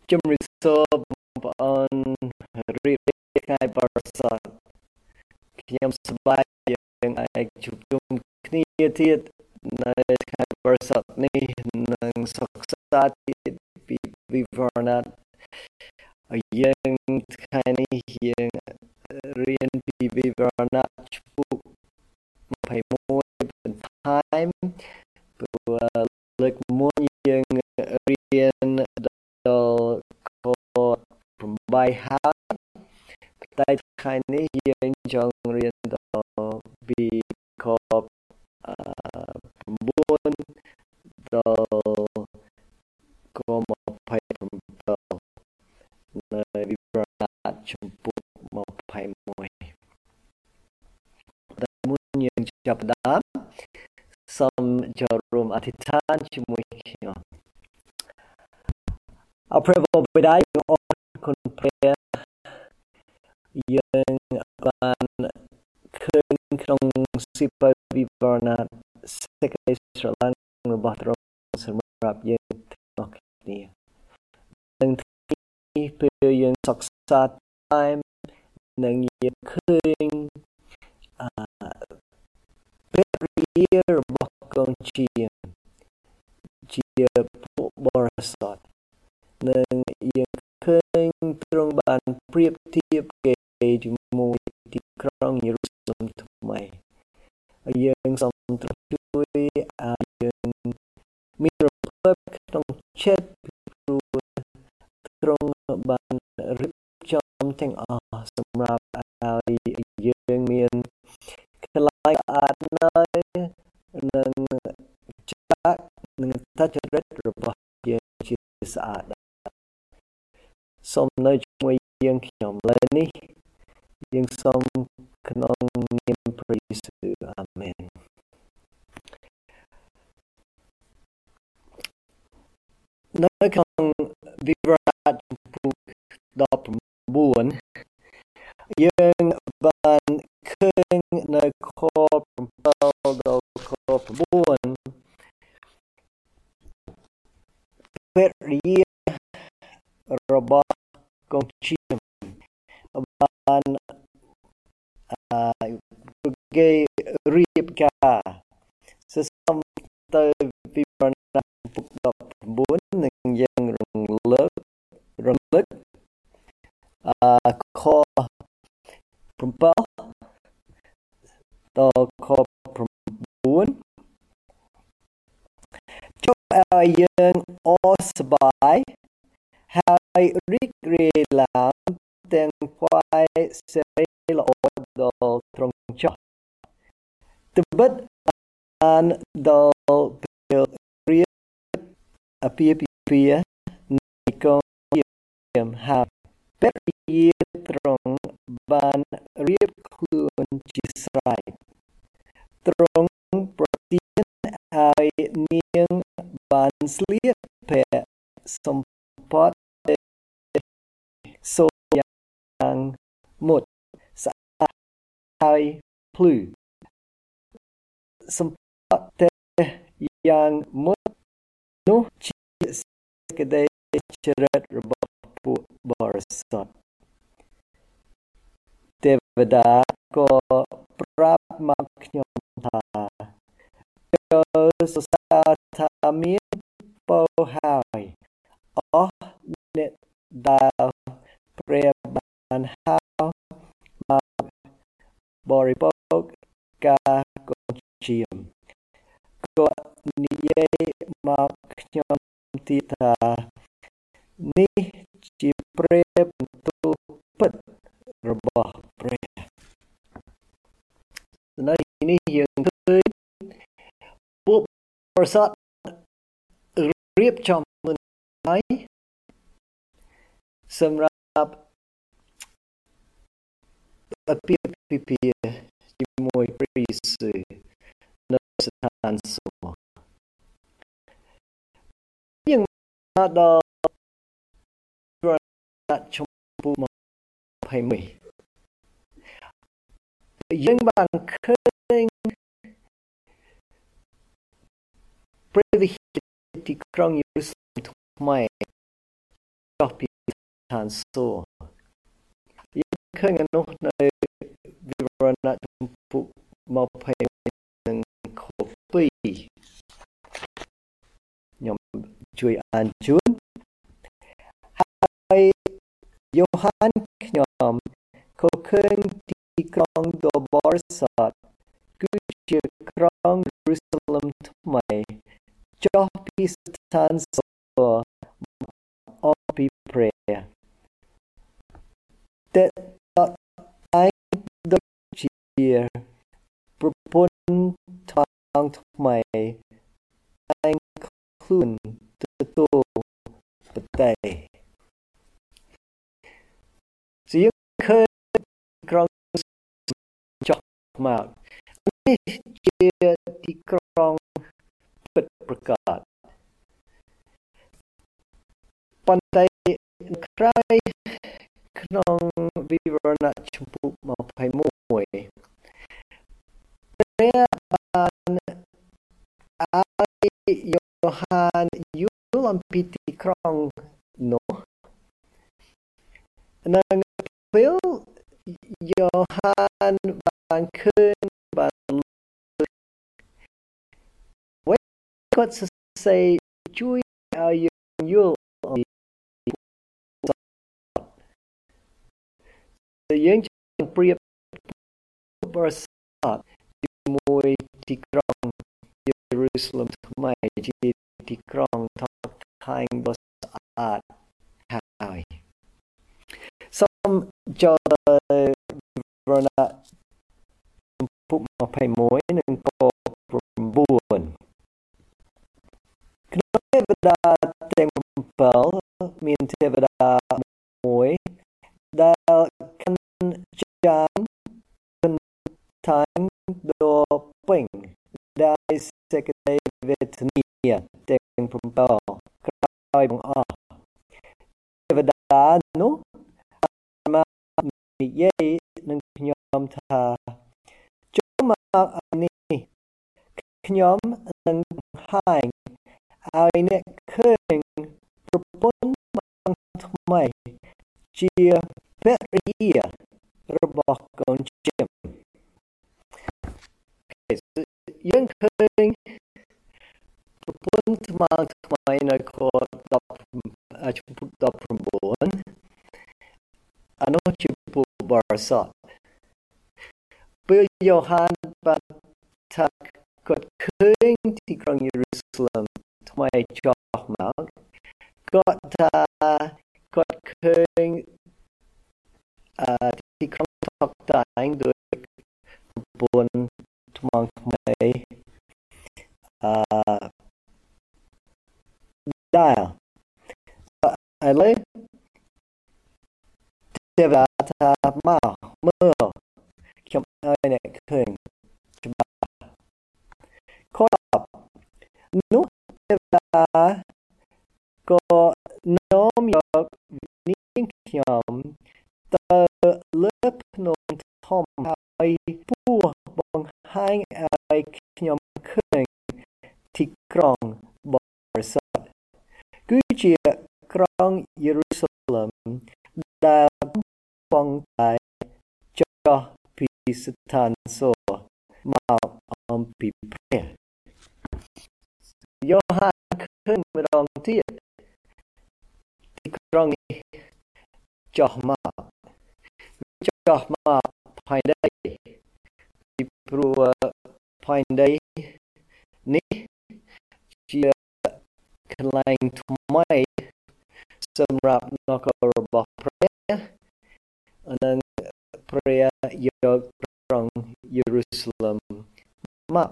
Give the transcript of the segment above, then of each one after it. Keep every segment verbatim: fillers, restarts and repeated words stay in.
ជំរាបសួរបងប្អូនរៀបថ្ងៃបរិស័ទខ្ញុំសប្បាយយើងអាចជួបជុំគ្នាទៀតនៅថ្ងៃបរិស័ទនេះនឹងសិក្សាទៀតពីវិវរណៈយើងថ្ងៃនេះយើងរៀនពីវិវរណៈចំពោះยี่สิบเอ็ดបន្ថែមព្រោះលើកមុនយើងរៀនដល់ខeightហើយតែថ្ងៃនេះយើងចង់រៀនដល់ពីខnineដល់ខtwenty-sevenនៅវិវរណៈចំពោះtwenty-oneតែមុនយើងចាប់ផ្ដើមសូមចូលរួមអធិដ្ឋានជាមួយខ្ញុំអរព្រះបិតាយើងអរគុណព្រះយើងបានឃើញក្នុងសិភៅវិវរណៈសេចក្តីស្រឡាញ់របស់ទ្រង់សម្រាប់យើងទាំងអស់គ្នានឹងនេះពេលយើងសិក្សាតាមនឹងយើងឃើញអឺពេលរៀនរបស់កូនជាជាពួកបរិស័ទនឹងយើងឃើញទ្រង់បានប្រៀបធៀបគេជាមួយទីក្រុងយេរូសាឡឹមថ្មីហើយយើងសូមទ្រង់ជួយឲ្យយើងមានរំភើបក្នុងចិត្តព្រោះទ្រង់បានរៀបចំទាំងអស់សម្រាប់ឲ្យយើងមានកន្លែងស្អាតនៅនិងចាក់នឹងតចរិតរបស់យើងជាស្អាតសូមនៅជាមួយយើងខ្ញុំឡើយនេះយើងសូមក្នុងនាមព្រះយេស៊ូវអាមែននៅក្នុងវិវរណៈចំពោះnineteenយើងបានឃើញនៅខsevenដល់ខnineពេលរៀនរបស់កងជើងបានអឺគេរៀបការសសំទៅវិវរណៈចំពោះnineteenនឹងយើងរំលឹករំលឹកអឺខsevenដល់ខnineចុះឲ្យយើងអសប្បាយហើយរីករាយឡើងទាំងផ្កាយសេរីល្អដល់ត្រង់ចុះត្បិតបានដល់ពេលរៀបអាពាហ៍ពិពាហ៍នៃកងយាមហើយពេលយាត្រង់បានរៀបខ្លួនជាស្រេចត្រង់ប្រទានឲ្យនាងបានស្លៀកពាក់សម្បត្តិសូយ៉ាងមុតស្អាតហើយភ្លឺសម្បត្តិយ៉ាងមុតនោះជាសេចក្តីចរិតរបស់ពួកបរិស័ទទេវតាក៏ប្រាប់មកខ្ញុំថាចូលសរសើរថាមានពរហើយអស់អ្នកដែលព្រះបានហៅមកបរិភោគការកូនជាមគាត់និយាយមកខ្ញុំទៀតថានេះជាព្រះបន្ទូលពិតរបស់ព្រះនៅនេះយើងឃើញពួកបរិស័ទរៀបចំមុនហើយសម្រាប់អាពាហ៍ពិពាហ៍ជាមួយព្រះយេស៊ូវនៅស្ថានសួគ៌យើងមកដល់វិវរណៈចំពោះtwenty-oneយើងបានឃើញព្រះវិហារទីក្រុងយេរូសាឡឹមថ្មីចោះពីឋានសួគ៌យើងឃើញនោះនៅវិវរណៈចំពុកមកភ័យនឹងខពីខ្ញុំជួយអានជូនហើយយ៉ូហានខ្ញុំក៏ឃើញទីក្រុងដ៏បរិសុទ្ធគឺជាក្រុងយេរូសាឡឹមថ្មីចុះពីស្ថានសួគ៌អស់ពីព្រះតែតែដូចជាប្រពន្ធថ្មថ្មីតែខ្លួនទទួលប្រទេសជាឃើញក្រុងចុះមកនេះជាទីក្រុងពិតប្រាកដប៉ុន្តែក្រោយក្នុងវិវរណៈចំពុកមកភ័យមួយព្រះបានឲ្យយ៉ូហានយល់អំពីទីក្រុងនោះនិងពេលយ៉ូហានបានឃើញបានវិញគាត់សរសេរជួយឲ្យយើងយល់អំពីយើងចង់ប្រៀបបរិសុទ្ធជាមួយទីក្រុងយេរូសាឡឹមថ្មីជាទីក្រុងថោកថែងដ៏ស្អាតហើយសូមចូលវរណៈចំពុកยี่สิบเอ็ดនិងក9ក្នុងទេវតាទាំង7មានទេវតាមួយដែលកាន់ចានខាងដ៏ពេញដែលសេចក្តីវេទនាទាំង7ក្រោយបង្អស់ទេវតានោះមកនិយាយនឹងខ្ញុំថាចូលមកនេះខ្ញុំនឹងបង្ហាញឲ្យអ្នកឃើញប្រពន្ធថ្មីជាភរិយារបស់កូនចិញ្ចឹមយើងឃើញប្រពន្ធថ្មីថ្មីនៅខ10ចំពុកដប់ប្រាំបួនអានោះជាពុកបរិសុទ្ធពេលយ៉ូហានបានថាគាត់ឃើញទីក្រុងយេរូសាឡឹមថ្មីចុះមកគាត់ថាគាត់ឃើញអឺទីក្រុងថោកតែងដោយប្រពន្ធថ្មថ្មីអឺដែលឥឡូវទេវតាថាមកមើលខ្ញុំឲ្យអ្នកឃើញច្បាស់ខប់នោះទេវតាក៏នាំយកនាងខ្ញុំទៅលើភ្នំធំហើយពោះបង្ហាញឲ្យខ្ញុំឃើញទីក្រុងបរិសុទ្ធគឺជាក្រុងយេរូសាឡឹមដែលបងតែចុះពីស្ថានសួគ៌មកអំពីព្រះយ៉ូហានឃើញម្ដងទៀតទីក្រុងនេះចុះមកចុះមកផែនដីពីព្រោះផែនដីនេះជាកន្លែងថ្មីសម្រាប់នគររបស់ព្រះនិងព្រះយកក្រុងយេរូសាឡឹមមក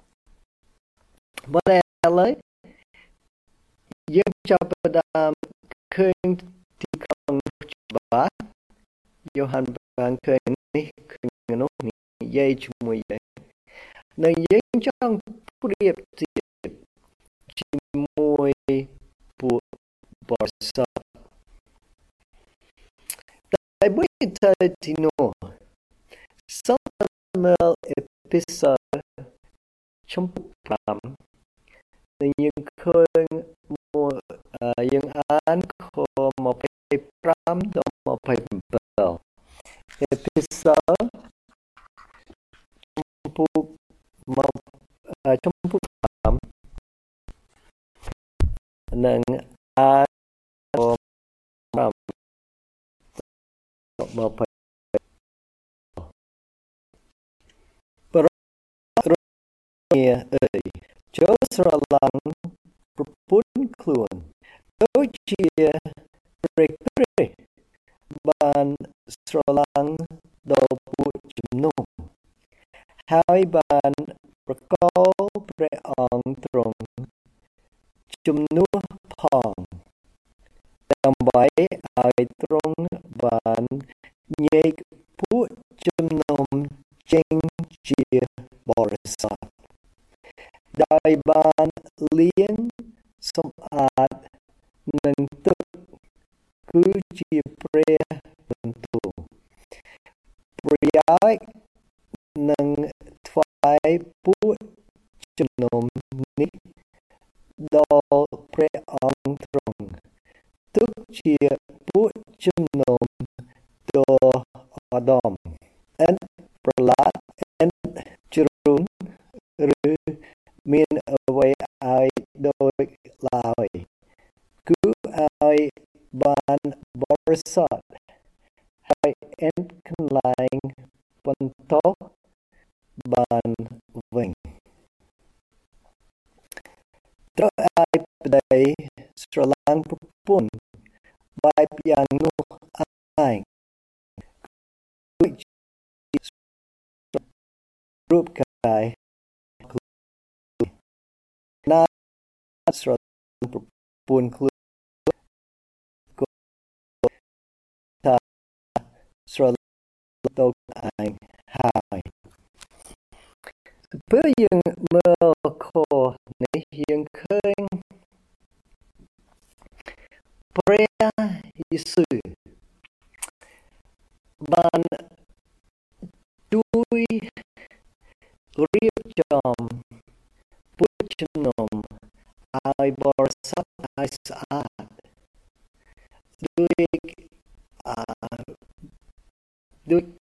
ប៉ុន្តែឥឡូវយើងចាប់ផ្ដើមឃើញទីក្រុងច្បាស់យ៉ូហានបានឃើញនេះឃើញនោះនិយាយជាមួយយើងនិងយើងចង់ប្រៀបធៀបជាមួយពួកបរិសុទ្ធតែមួយទៅទីនោះសូមមើលអេពីសូតចំពុកប្រាំនិងយើងឃើញមួយយើងអានខដល់ម្ភៃbảyអេពីសោតចំពោះមកចំពោះ5និងអាច5មក20ប្រញាអើយចូលស្រឡាញ់ប្រពន្ធខ្លួនដូចជាព្រះគ្រិស្តបានស្រឡាញ់ដល់ពួកជំនុំហើយបានប្រកល់ព្រះអង្គទ្រង់ជំនួសផងដើម្បីឲ្យទ្រង់បានញែកពួកជំនុំចេញជាបរិសុទ្ធដោយបានលាងសម្អាតនឹងទឹកគឺជាព្រះបន្ទូលប្រយោជន៍នឹងថ្វាយពួកជំនុំនេះដល់ព្រះអង្គទ្រង់ទុកជាពួកជំនុំដ៏ឧត្តមឥតប្រឡាក់ឥតជ្រុលឬមានអ្វីឲ្យដូចឡើយគឺឲ្យបានបរិសុទ្ធហើយឥតកន្លែងបន្តបានវិញត្រូវឲ្យប្តីស្រឡាញ់ប្រពន្ធបែបយ៉ាងនោះឯងដូចរូបកាយណាស្រឡាញ់ប្រពន្ធខ្លួនក៏ថាស្រឡាញ់ទៅឯងហើយពេលយើងមើលខនេះយើងឃើញព្រះយេស៊ូវបានជួយរៀបចំពួកជំនុំឲ្យបរិសុទ្ធឲ្យស្អាតដោយអឺដោយ